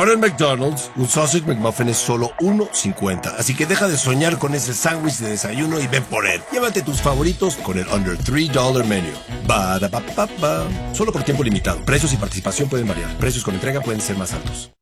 Ahora en McDonald's, un Sausage McMuffin es solo $1.50. Así que deja de soñar con ese sándwich de desayuno y ven por él. Llévate tus favoritos con el Under $3 Menu. Ba-da-ba-ba-ba. Solo por tiempo limitado. Precios y participación pueden variar. Precios con entrega pueden ser más altos.